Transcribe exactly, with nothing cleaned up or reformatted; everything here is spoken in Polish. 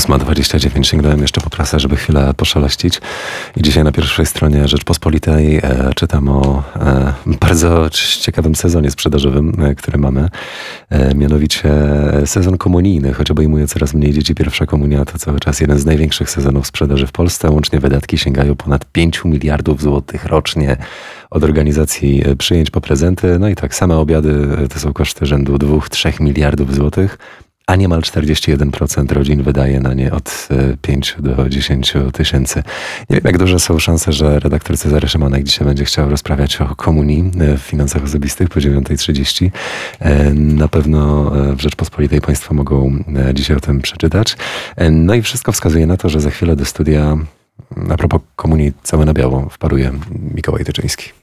ósma dwadzieścia dziewięć. Sięgnąłem jeszcze po prasę, żeby chwilę poszeleścić. I dzisiaj na pierwszej stronie Rzeczpospolitej e, czytam o e, bardzo ciekawym sezonie sprzedażowym, e, który mamy. E, mianowicie sezon komunijny. Choć obejmuje coraz mniej dzieci, pierwsza komunia to cały czas jeden z największych sezonów sprzedaży w Polsce. Łącznie wydatki sięgają ponad pięć miliardów złotych rocznie od organizacji przyjęć po prezenty. No i tak, same obiady to są koszty rzędu dwóch do trzech miliardów złotych. A niemal czterdzieści jeden procent rodzin wydaje na nie od pięciu do dziesięciu tysięcy. Nie wiem, jak duże są szanse, że redaktor Cezary Szymanek dzisiaj będzie chciał rozprawiać o komunii w finansach osobistych po dziewiątej trzydzieści. Na pewno w Rzeczpospolitej Państwo mogą dzisiaj o tym przeczytać. No i wszystko wskazuje na to, że za chwilę do studia a propos komunii całe na biało wparuje Mikołaj Tyczyński.